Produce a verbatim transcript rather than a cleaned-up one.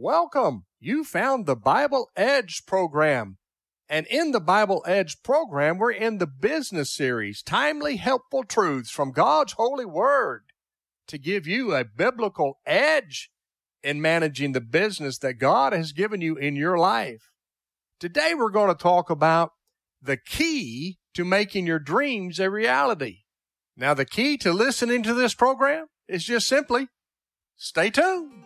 welcome. You found the Bible Edge program. And in the Bible Edge program, we're in the business series, Timely, Helpful Truths from God's Holy Word, to give you a biblical edge in managing the business that God has given you in your life. Today, we're going to talk about the key to making your dreams a reality. Now, the key to listening to this program is just simply stay tuned.